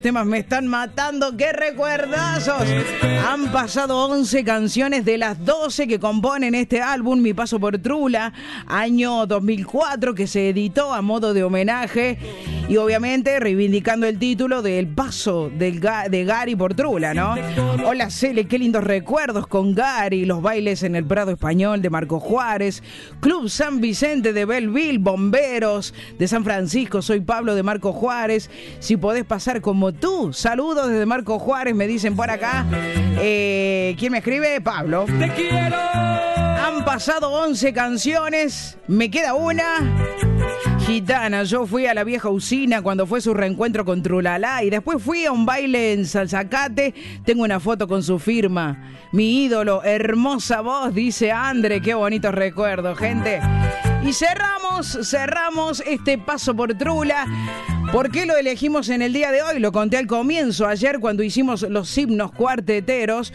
temas me están matando. ¡Qué recuerdazos! Han pasado 11 canciones de las 12 que componen este álbum, Mi Paso por Trula, año 2004, que se editó a modo de homenaje y obviamente reivindicando el título del paso de Gary por Trula, ¿no? Hola Cele, qué lindos recuerdos con Gary, los bailes en el Prado Español de Marco Juárez, Club San Vicente de Belleville, Bomberos de San Francisco, soy Pablo de Marco Juárez, si podés pasar como tú, saludos desde Marco Juárez, me dicen por acá. ¿Quién me escribe? Pablo. Te quiero. Han pasado 11 canciones, me queda una. Gitana, yo fui a la vieja usina cuando fue su reencuentro con Trulalá y después fui a un baile en Salzacate. Tengo una foto con su firma. Mi ídolo, hermosa voz, dice Andre. Qué bonitos recuerdos, gente. Y cerramos este paso por Trula. ¿Por qué lo elegimos en el día de hoy? Lo conté al comienzo. Ayer cuando hicimos los himnos cuarteteros,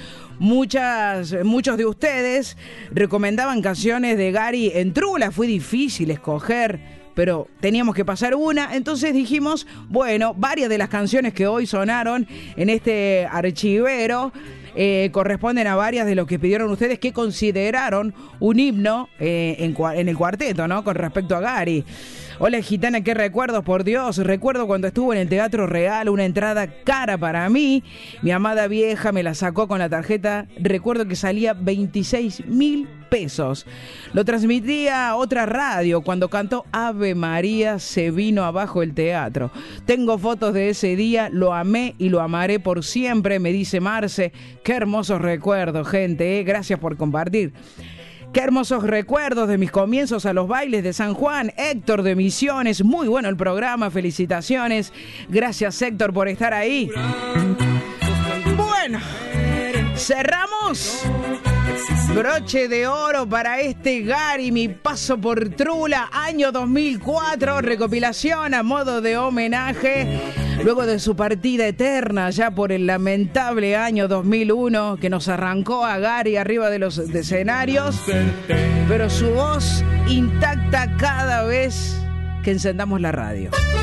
muchos de ustedes recomendaban canciones de Gary en Trula. Fue difícil escoger, pero teníamos que pasar una, entonces dijimos, bueno, varias de las canciones que hoy sonaron en este archivero corresponden a varias de lo que pidieron ustedes que consideraron un himno en el cuarteto, ¿no? Con respecto a Gary. Hola Gitana, qué recuerdos, por Dios. Recuerdo cuando estuvo en el Teatro Real, una entrada cara para mí. Mi amada vieja me la sacó con la tarjeta. Recuerdo que salía 26.000 pesos. Lo transmitía a otra radio. Cuando cantó Ave María se vino abajo el teatro. Tengo fotos de ese día, lo amé y lo amaré por siempre, me dice Marce. Qué hermosos recuerdos, gente, ¿eh? Gracias por compartir. Qué hermosos recuerdos de mis comienzos a los bailes de San Juan. Héctor de Misiones, muy bueno el programa, felicitaciones. Gracias Héctor por estar ahí. Bueno, cerramos. Broche de oro para este Gary, Mi Paso por Trula, año 2004, recopilación a modo de homenaje, luego de su partida eterna ya por el lamentable año 2001, que nos arrancó a Gary arriba de los escenarios, pero su voz intacta cada vez que encendamos la radio.